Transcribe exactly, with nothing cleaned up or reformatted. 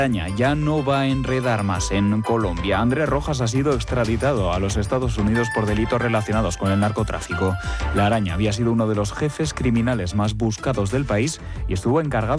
Araña ya no va a enredar más en Colombia. Andrés Rojas ha sido extraditado a los Estados Unidos por delitos relacionados con el narcotráfico. La Araña había sido uno de los jefes criminales más buscados del país y estuvo encargado